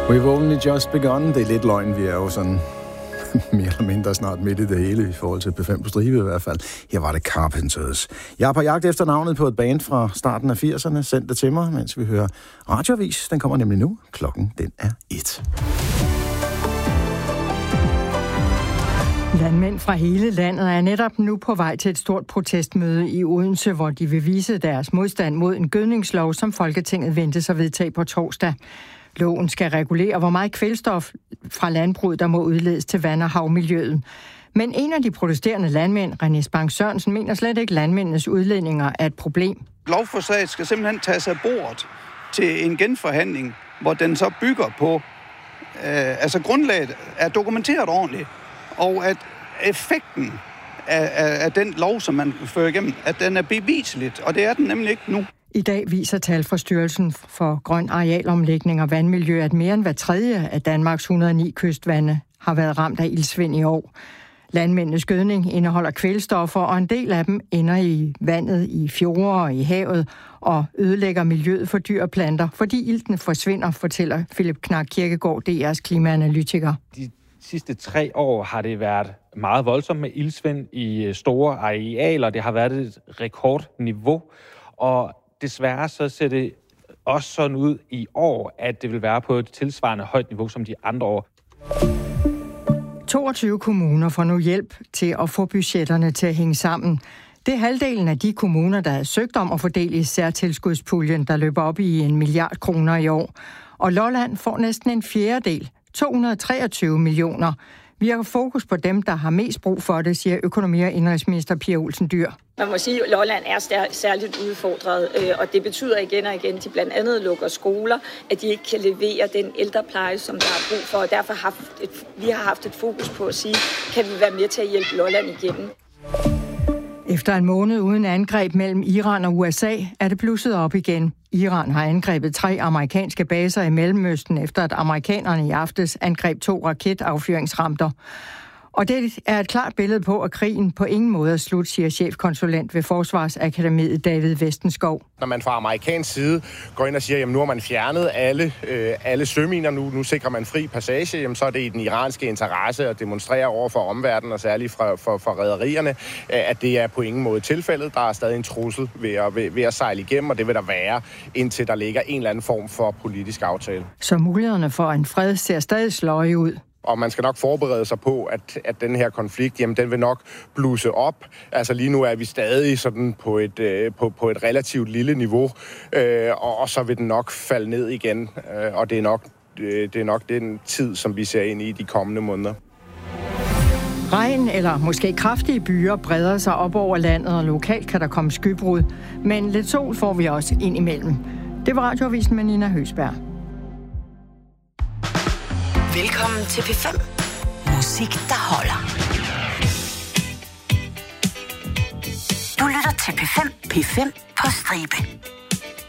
We've only just begun. Det er lidt løgn, vi er jo sådan mere eller mindre snart midt i det hele, i forhold til P5 på stribe i hvert fald. Her var det Carpenters. Jeg er på jagt efter navnet på et band fra starten af 80'erne. Send det til mig, mens vi hører Radioavis. Den kommer nemlig nu. Klokken, den er 1. Landmænd fra hele landet er netop nu på vej til et stort protestmøde i Odense, hvor de vil vise deres modstand mod en gødningslov, som Folketinget ventes at vedtage på torsdag. Loven skal regulere, hvor meget kvælstof fra landbruget, der må udledes til vand- og havmiljøet. Men en af de protesterende landmænd, René Spang Sørensen, mener slet ikke, at landmændenes udledninger er et problem. Lovforslaget skal simpelthen tages af bordet til en genforhandling, hvor den så bygger på, grundlaget er dokumenteret ordentligt, og at effekten af den lov, som man fører igennem, at den er beviseligt, og det er den nemlig ikke nu. I dag viser tal fra Styrelsen for Grøn Arealomlægning og Vandmiljø, at mere end hver tredje af Danmarks 109 kystvande har været ramt af iltsvind i år. Landmændenes gødning indeholder kvælstoffer, og en del af dem ender i vandet, i fjorde og i havet, og ødelægger miljøet for dyr og planter, fordi iltene forsvinder, fortæller Philip Knark Kirkegaard, DR's klimaanalytiker. De sidste 3 år har det været meget voldsomt med iltsvind i store arealer. Det har været et rekordniveau, og desværre så ser det også sådan ud i år, at det vil være på et tilsvarende højt niveau som de andre år. 22 kommuner får nu hjælp til at få budgetterne til at hænge sammen. Det er halvdelen af de kommuner, der har søgt om at fordele i særtilskudspuljen, der løber op i 1 milliard kroner i år. Og Lolland får næsten en fjerdedel, 223 millioner. Vi har fokus på dem, der har mest brug for det, siger økonomi- og indenrigsminister Pia Olsen Dyhr. Man må sige, at Lolland er særligt udfordret, og det betyder igen og igen, at de blandt andet lukker skoler, at de ikke kan levere den ældrepleje, som der er brug for. Og derfor har vi haft et fokus på at sige, kan vi være med til at hjælpe Lolland igennem. Efter en måned uden angreb mellem Iran og USA, er det blusset op igen. Iran har angrebet 3 amerikanske baser i Mellemøsten, efter at amerikanerne i aftes angreb 2 raketaffyringsramper. Og det er et klart billede på, at krigen på ingen måde er slut, siger chefkonsulent ved Forsvarsakademiet David Vestenskov. Når man fra amerikansk side går ind og siger, at nu har man fjernet alle søminer, nu sikrer man fri passage, jamen, så er det i den iranske interesse at demonstrere over for omverdenen, og særligt for rederierne, at det er på ingen måde tilfældet. Der er stadig en trussel ved at sejle igennem, og det vil der være, indtil der ligger en eller anden form for politisk aftale. Så mulighederne for en fred ser stadig sløje ud. Og man skal nok forberede sig på, at den her konflikt, jamen, den vil nok blusse op. Altså lige nu er vi stadig sådan på et relativt lille niveau, og så vil den nok falde ned igen. Og det er nok den tid, som vi ser ind i de kommende måneder. Regn eller måske kraftige byer breder sig op over landet, og lokalt kan der komme skybrud. Men lidt sol får vi også ind imellem. Det var Radioavisen med Nina Høsberg. Velkommen til P5. Musik, der holder. Du lytter til P5 på stribe.